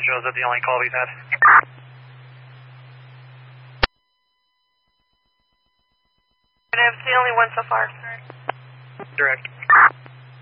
Joe, is that the only call we've had? It's the only one so far. Direct.